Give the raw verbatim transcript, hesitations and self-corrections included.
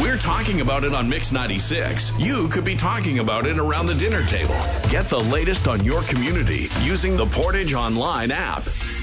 we're talking about it on Mix ninety-six, you could be talking about it around the dinner table. Get the latest on your community using the Portage Online app.